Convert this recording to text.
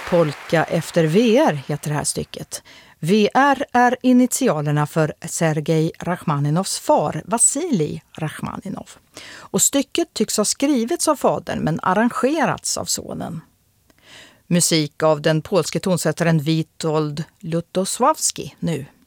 Polka efter VR heter det här stycket. VR är initialerna för Sergej Rachmaninovs far, Vasilij Rachmaninov. Och stycket tycks ha skrivits av fadern men arrangerats av sonen. Musik av den polske tonsättaren Witold Lutosławski nu.